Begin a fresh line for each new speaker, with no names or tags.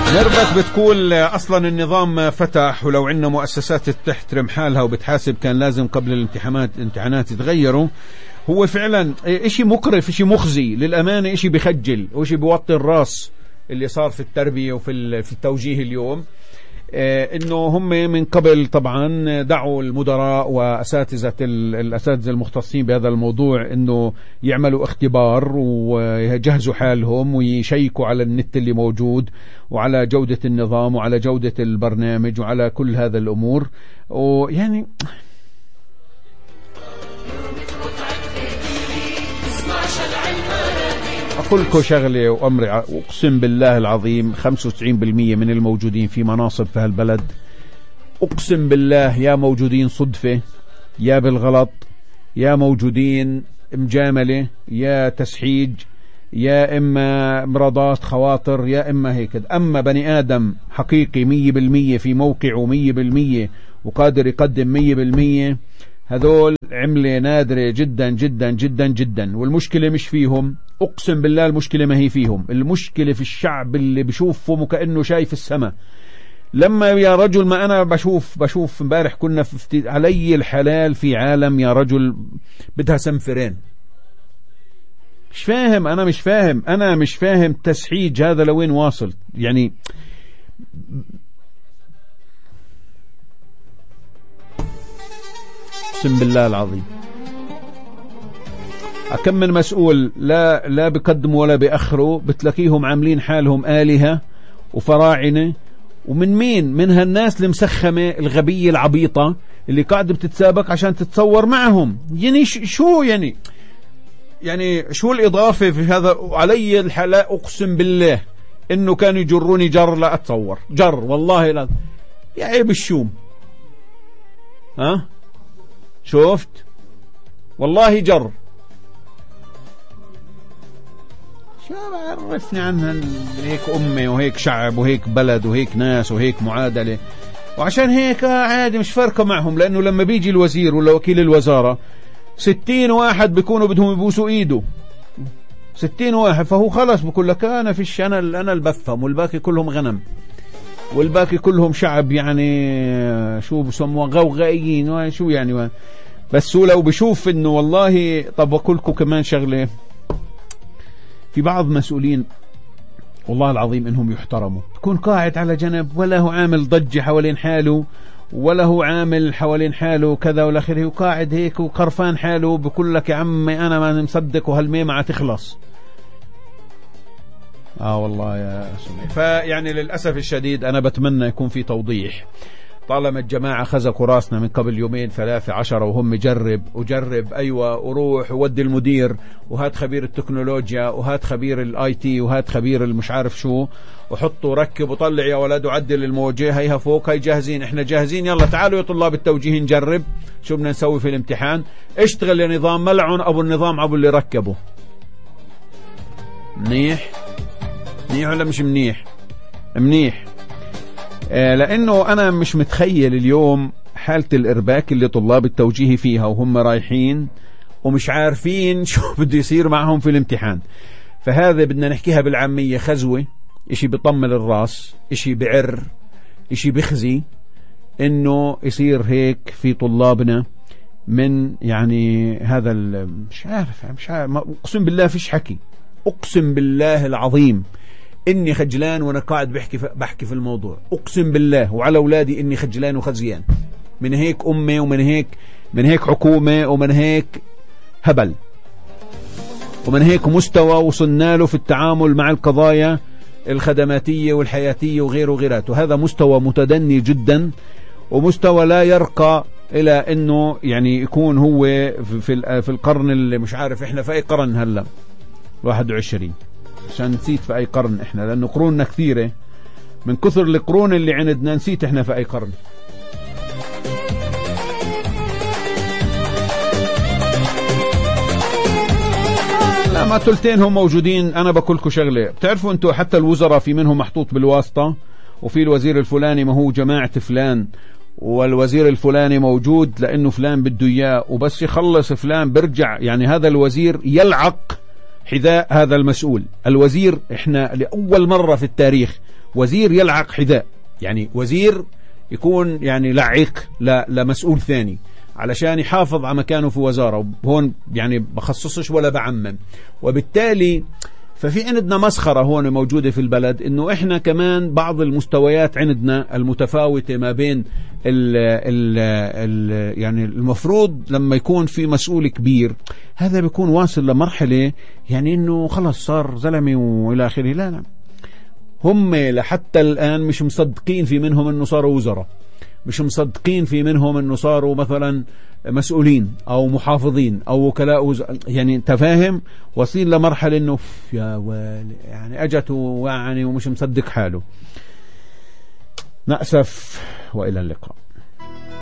نربت بتقول أصلا النظام فتح، ولو عندنا مؤسسات تحترم حالها وبتحاسب كان لازم قبل الامتحانات يتغيروا. هو فعلا إشي مقرف، إشي مخزي للأمانة، إشي بخجل وإشي بوطي الراس اللي صار في التربية وفي التوجيه اليوم. إنه هم من قبل طبعا دعوا المدراء الأساتذة المختصين بهذا الموضوع إنه يعملوا اختبار ويجهزوا حالهم ويشيكوا على النت اللي موجود وعلى جودة النظام وعلى جودة البرنامج وعلى كل هذا الأمور. ويعني أقول لكم شغلة وأمري، أقسم بالله العظيم 95% من الموجودين في مناصب في هالبلد أقسم بالله يا موجودين صدفة، يا بالغلط، يا موجودين مجاملة، يا تسحيج، يا إما مرضات خواطر، يا إما هيك. أما بني آدم حقيقي 100% في موقعه 100% وقادر يقدم 100%، هذول عملة نادرة جدا جدا جدا جدا. والمشكلة مش فيهم، أقسم بالله المشكلة ما هي فيهم، المشكلة في الشعب اللي بشوفهم وكأنه شايف السماء. لما يا رجل ما أنا بشوف امبارح كنا في علي الحلال في عالم يا رجل بدها سنفرين. مش فاهم، أنا مش فاهم تسحيج هذا لوين واصل يعني. اقسم بالله العظيم أكم من مسؤول لا بقدموا ولا بأخروا، بتلاقيهم عاملين حالهم آلهة وفراعنة. ومن مين؟ من هالناس المسخمة الغبية العبيطة اللي قاعدة بتتسابق عشان تتصور معهم. يعني شو يعني شو الإضافة في هذا؟ علي الحلاء أقسم بالله إنه كانوا يجروني جر لا أتصور جر، والله لا يا عيب الشوم. شفت والله جر. شو عرفني عنها هيك أمة وهيك شعب وهيك بلد وهيك ناس وهيك معادلة. وعشان هيك عادي مش فارقة معهم، لأنه لما بيجي الوزير ولا وكيل الوزارة 60 واحد بيكونوا بدهم يبوسوا إيده، 60 واحد، فهو خلص بقول لك أنا فيش، أنا اللي بفهم، والباقي كلهم غنم، والباقي كلهم شعب يعني شو بسموه غوغائيين شو يعني. بس هو لو بشوف إنه والله. طب أقولكم كمان شغلة، في بعض مسؤولين والله العظيم إنهم يحترموا، تكون قاعد على جنب ولا هو عامل ضجة حوالين حاله ولا هو عامل حوالين حاله كذا ولا آخره، وقاعد هيك وقرفان حاله بقول لك يا عمي أنا ما مصدق وهالميمة تخلص. والله يا سمي. فيعني للأسف الشديد أنا بتمنى يكون في توضيح. طالما الجماعة خزقوا راسنا من قبل 2-3-10 وهم جرب أيوة، وروح وودي المدير وهات خبير التكنولوجيا وهات خبير الاي تي وهات خبير المش عارف شو، وحطوا ركب وطلع يا ولد وعدل الموجه، هيها فوق، هي جاهزين، احنا جاهزين، يلا تعالوا يا طلاب التوجيه نجرب شو بدنا نسوي في الامتحان. اشتغل يا نظام، ملعون ابو النظام ابو اللي ركبه. منيح ولا مش منيح؟ منيح. لأنه أنا مش متخيل اليوم حالة الإرباك اللي طلاب التوجيه فيها وهم رايحين ومش عارفين شو بده يصير معهم في الامتحان. فهذا بدنا نحكيها بالعامية خزوة، إشي بيطمل الراس، إشي بعر، إشي بخزي إنه يصير هيك في طلابنا. من يعني هذا مش عارف أقسم بالله فيش حكي، أقسم بالله العظيم إني خجلان وأنا قاعد بحكي في الموضوع، أقسم بالله وعلى أولادي إني خجلان وخزيان من هيك أمة ومن هيك حكومة ومن هيك هبل ومن هيك مستوى وصلنا له في التعامل مع القضايا الخدماتية والحياتية وغيره. هذا مستوى متدني جدا، ومستوى لا يرقى إلى إنه يعني يكون هو في القرن اللي مش عارف إحنا في أي قرن هلا 21، عشان نسيت في أي قرن إحنا، لأنه قروننا كثيرة، من كثر القرون اللي عندنا نسيت إحنا في أي قرن. لا ما تلتين هم موجودين. أنا بقولكم شغلة، بتعرفوا أنتوا حتى الوزراء في منهم محطوط بالواسطة، وفي الوزير الفلاني ما هو جماعة فلان، والوزير الفلاني موجود لأنه فلان بده إياه، وبس يخلص فلان برجع يعني هذا الوزير يلعق حذاء هذا المسؤول. الوزير احنا لأول مرة في التاريخ وزير يلعق حذاء، يعني وزير يكون يعني لعيق لمسؤول ثاني علشان يحافظ على مكانه في وزارة. هون يعني بخصصش ولا بعمم. وبالتالي ففي عندنا مسخرة هون موجودة في البلد، انه احنا كمان بعض المستويات عندنا المتفاوتة ما بين ال يعني المفروض لما يكون في مسؤول كبير هذا بيكون واصل لمرحلة يعني انه خلص صار زلمة والى اخره. لا هم لحتى الآن مش مصدقين في منهم انه صاروا وزراء، مش مصدقين في منهم انه صاروا مثلا مسؤولين او محافظين او وكلاء يعني انت فاهم، واصلين لمرحله انه يا والي يعني اجته يعني ومش مصدق حاله. نأسف والى اللقاء.